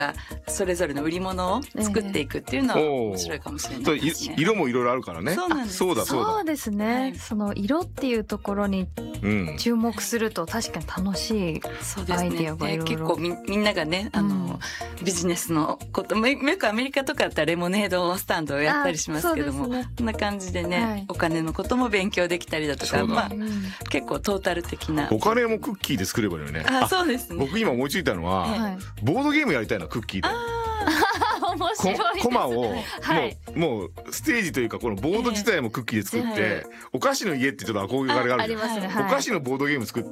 それぞれの売り物を作っていくっていうのは面白いかもしれないですね。 色もいろいろあるからね。 そうなんです。 そうですね、はい、その色っていうところに注目すると確かに楽しいアイデアがいろいろ、 結構みんながねビジネスのこともよくアメリカとかだったらレモネードスタンドをやったりしますけども、こんな感じでね、はい、お金のことも勉強できたりだとか、結構トータル的な。 お金もクッキーで作ればいいよね。 そうですね。 僕今思いついたのは、ボードゲームやりたいな、クッキーで。 面白いですね。 コマをもうステージというかこのボード自体もクッキーで作って、お菓子の家ってちょっと憧れがあるじゃん。お菓子のボードゲーム作って、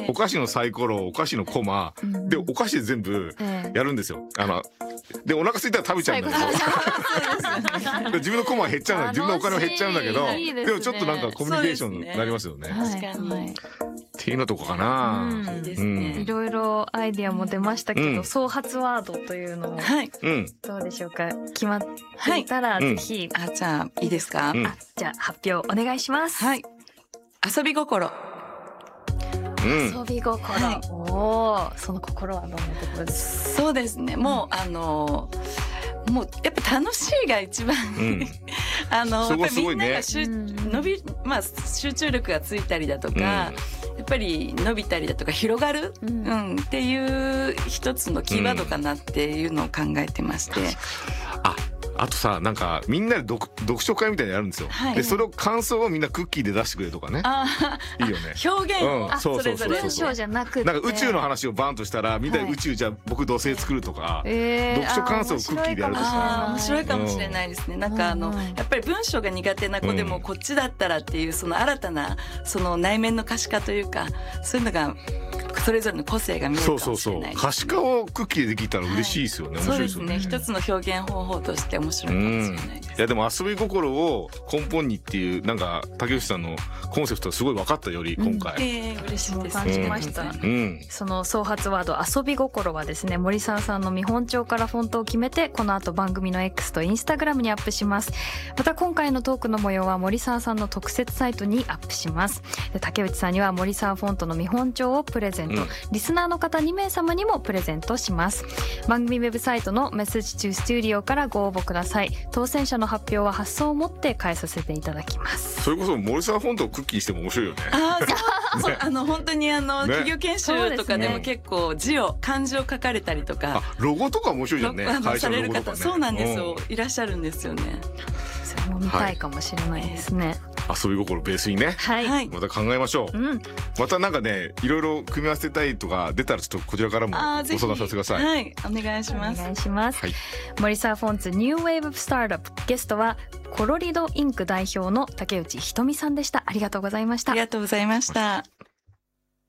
お菓子のサイコロ、お菓子のコマでお菓子で全部やるんですよ。でお腹空いたら食べちゃうんだけど、自分のコマ減っちゃうの、自分のお金は減っちゃうんだけど、でもちょっとなんかコミュニケーションになりますよね。 確かに。 っていうのとかかな。 いろいろアイディアも出ましたけど、創発ワードというのもどうでしょうか。決まっていたらぜひ。 じゃあいいですか。 じゃあ発表お願いします。 はい。遊び心。 遊び心。その心はどんなところですか。 そうですね。もうやっぱ楽しいが一番、やっぱりみんなが集中力がついたりだとか、やっぱり伸びたりだとか広がる、っていう一つのキーワードかなっていうのを考えてまして。 あとさ、なんかみんなで読書会みたいなのやるんですよ。でそれを感想をみんなクッキーで出してくれとかね。いいよね。 表現をそれぞれ文章じゃなくて、 なんか宇宙の話をバンとしたらみんなで宇宙じゃあ僕土星作るとか、読書感想をクッキーでやるとか。 面白いかもしれないですね。なんかやっぱり文章が苦手な子でもこっちだったらっていうその新たなその内面の可視化というか、そういうのがそれぞれの個性が見えるかもしれない。 可視化をクッキーでできたら嬉しいですよね。面白いですよね。 一つの表現方法として面白いかもしれないです。 いやでも遊び心を根本にっていうなんか竹内さんのコンセプトがすごい分かったより今回。 嬉しいです。 感じました。その創発ワード遊び心はですね、森沢さんの見本帳からフォントを決めてこの後番組の X と Instagram にアップします。また今回のトークの模様は森沢さんの特設サイトにアップします。で竹内さんには森沢フォントの見本帳をプレゼント、リスナーの方2名様にもプレゼントします。番組ウェブサイトのメッセージ中スタジオからご応募ください。当選者の発表は発送をもって返させていただきます。 それこそ森沢フォントをクッキーしても面白いよね。 本当に企業研修とかでも結構漢字を書かれたりとか、 ロゴとか面白いよね。会社のロゴとかね。 そうなんですよ。いらっしゃるんですよね。 それも見たいかもしれないですね。 遊び心ベースにね、また考えましょう。またなんかね、いろいろ組み合わせたいとか出たらちょっとこちらからもご相談させてください。 はい、お願いします。 お願いします。森沢フォンツニューウェーブスタートアップ、ゲストはコロリドインク代表の竹内ひとみさんでした。ありがとうございました。 ありがとうございました。